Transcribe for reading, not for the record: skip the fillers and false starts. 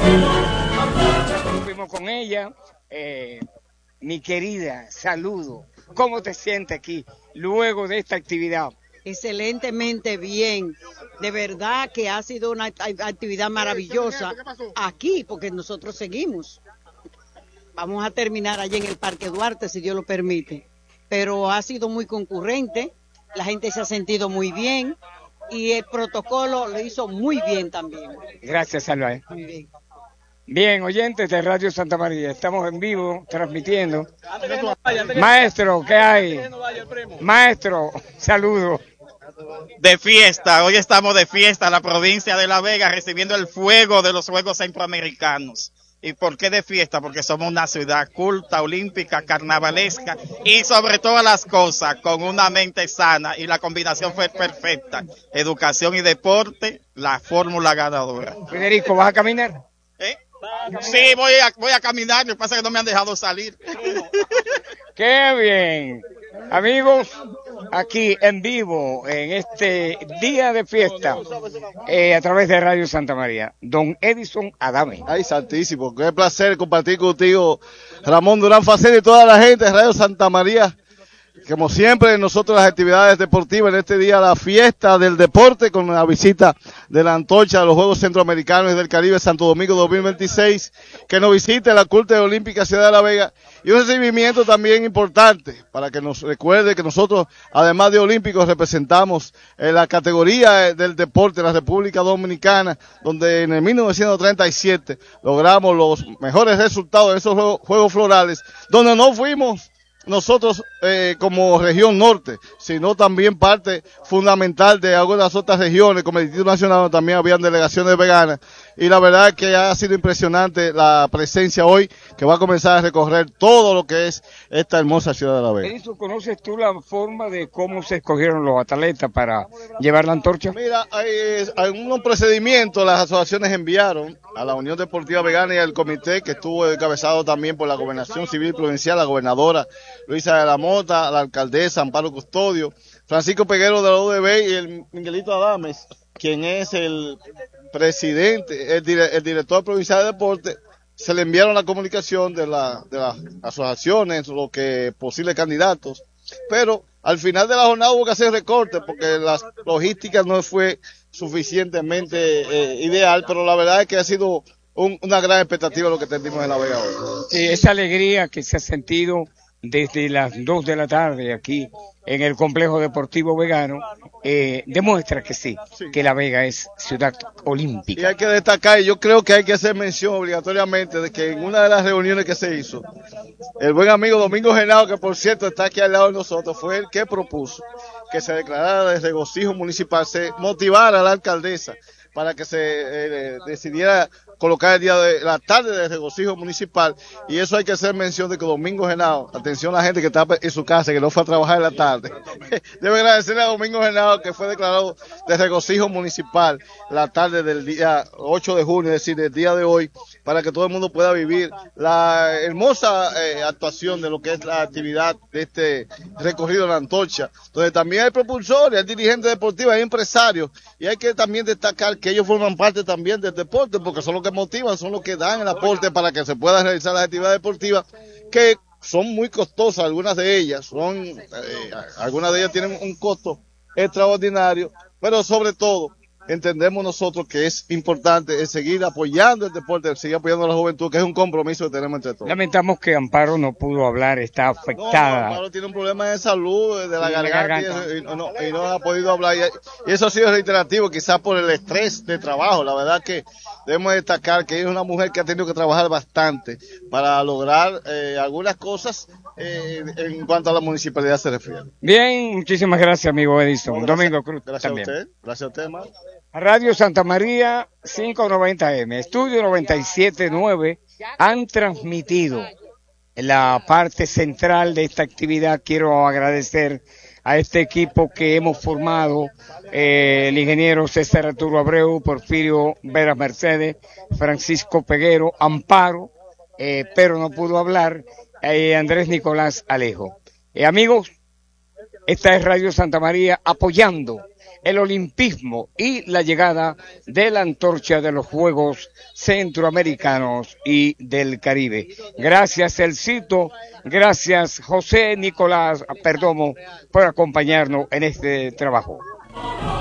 Fuimos con ella. Mi querida, saludo. ¿Cómo te sientes aquí luego de esta actividad? Excelentemente bien. De verdad que ha sido una actividad maravillosa aquí, porque nosotros seguimos. Vamos a terminar allí en el Parque Duarte, si Dios lo permite. Pero ha sido muy concurrente, la gente se ha sentido muy bien y el protocolo lo hizo muy bien también. Gracias, Salva. Muy bien. Bien, oyentes de Radio Santa María, estamos en vivo transmitiendo. Maestro, ¿qué hay? Maestro, saludo. De fiesta, hoy estamos de fiesta en la provincia de La Vega recibiendo el fuego de los Juegos Centroamericanos. ¿Y por qué de fiesta? Porque somos una ciudad culta, olímpica, carnavalesca y sobre todas las cosas con una mente sana y la combinación fue perfecta. Educación y deporte, la fórmula ganadora. Federico, ¿vas a caminar? Sí, voy a caminar, lo que pasa es que no me han dejado salir. ¡Qué bien! Amigos, aquí en vivo, en este día de fiesta, a través de Radio Santa María, don Edison Adame. Ay, santísimo, qué placer compartir contigo, Ramón Durán Facel y toda la gente de Radio Santa María. Como siempre, nosotros las actividades deportivas en este día, la fiesta del deporte con la visita de la antorcha de los Juegos Centroamericanos y del Caribe Santo Domingo 2026, que nos visite la Corte Olímpica Ciudad de La Vega, y un recibimiento también importante para que nos recuerde que nosotros, además de olímpicos, representamos la categoría del deporte de la República Dominicana, donde en el 1937 logramos los mejores resultados de esos Juegos Florales, donde no fuimos nosotros como región norte, sino también parte fundamental de algunas otras regiones, como el Distrito Nacional, donde también habían delegaciones veganas, y la verdad es que ha sido impresionante la presencia hoy, que va a comenzar a recorrer todo lo que es esta hermosa ciudad de La Vega. Edison, ¿conoces tú la forma de cómo se escogieron los atletas para llevar la antorcha? Mira, hay algunos procedimientos, las asociaciones enviaron a la Unión Deportiva Vegana y al comité, que estuvo encabezado también por la Gobernación Civil Provincial, la gobernadora Luisa de la Mota, la alcaldesa Amparo Custodio, Francisco Peguero de la UDB y el Miguelito Adames, quien es el presidente, el director provincial de deporte. Se le enviaron la comunicación de las asociaciones, lo que posibles candidatos, pero al final de la jornada hubo que hacer recortes porque la logística no fue suficientemente ideal, pero la verdad es que ha sido una gran expectativa lo que tenemos en La Vega hoy. Sí, esa alegría que se ha sentido desde las 2 de la tarde aquí en el complejo deportivo vegano, demuestra que sí, que La Vega es ciudad olímpica. Y hay que destacar, y yo creo que hay que hacer mención obligatoriamente de que en una de las reuniones que se hizo, el buen amigo Domingo Genao, que por cierto está aquí al lado de nosotros, fue el que propuso que se declarara de regocijo municipal, se motivara a la alcaldesa para que se decidiera colocar el día de la tarde de regocijo municipal, y eso hay que hacer mención de que Domingo Genao, atención a la gente que está en su casa, que no fue a trabajar en la tarde, debe agradecerle a Domingo Genao que fue declarado de regocijo municipal la tarde del día 8 de junio, es decir, el día de hoy, para que todo el mundo pueda vivir la hermosa actuación de lo que es la actividad de este recorrido de la antorcha, donde también hay propulsores, hay dirigentes deportivos, hay empresarios, y hay que también destacar que ellos forman parte también del deporte, porque son los que motivan, son los que dan el aporte para que se puedan realizar las actividades deportivas, que son muy costosas, algunas de ellas tienen un costo extraordinario, pero sobre todo entendemos nosotros que es importante seguir apoyando el deporte, seguir apoyando a la juventud, que es un compromiso que tenemos entre todos. Lamentamos que Amparo no pudo hablar, está afectada. Amparo tiene un problema de salud, de la garganta. Y no ha podido hablar. Y eso ha sido reiterativo, quizás por el estrés de trabajo. La verdad que debemos destacar que es una mujer que ha tenido que trabajar bastante para lograr algunas cosas en cuanto a la municipalidad se refiere. Bien, muchísimas gracias, amigo Edison. Domingo Cruz también. Gracias a usted, Mar. Radio Santa María 590M, Estudio 97.9 han transmitido la parte central de esta actividad. Quiero agradecer a este equipo que hemos formado, el ingeniero César Arturo Abreu, Porfirio Vera Mercedes, Francisco Peguero, Amparo, pero no pudo hablar, Andrés Nicolás Alejo. Amigos, esta es Radio Santa María apoyando el olimpismo y la llegada de la antorcha de los Juegos Centroamericanos y del Caribe. Gracias, Elcito, gracias, José Nicolás Perdomo, por acompañarnos en este trabajo.